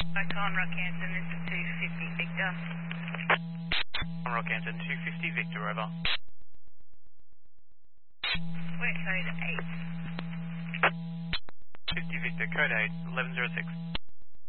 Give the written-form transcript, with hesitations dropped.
Conroe Canton, this is 250 Victor. Conroe Canton, 250 Victor, over. We're code 8. 50 Victor, code 8, 1106.